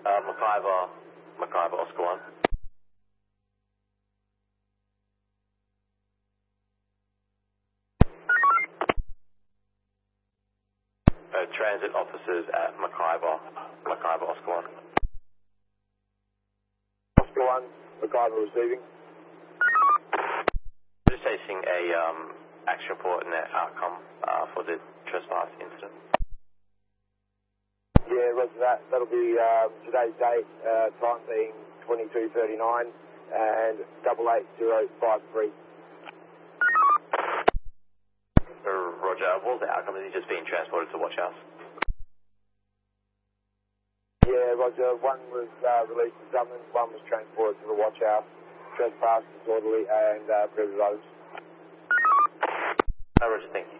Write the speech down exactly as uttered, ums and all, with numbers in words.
Uh, McIver, McIver, Oscar one. Uh, transit officers at McIver, McIver, Oscar one. Oscar one, McIver receiving. Just chasing a um, action report and their outcome uh, for the trespass incident. Yeah, roger that. That'll be uh, today's date, uh, time being twenty-two thirty-nine and double eight zero five three. Uh, Roger, what was the outcome? Is he just being transported to Watch House? Yeah, Roger. One was uh, released to summons, one was transported to the Watch House, trespass, disorderly, and uh, previous items. Uh, Roger, thank you.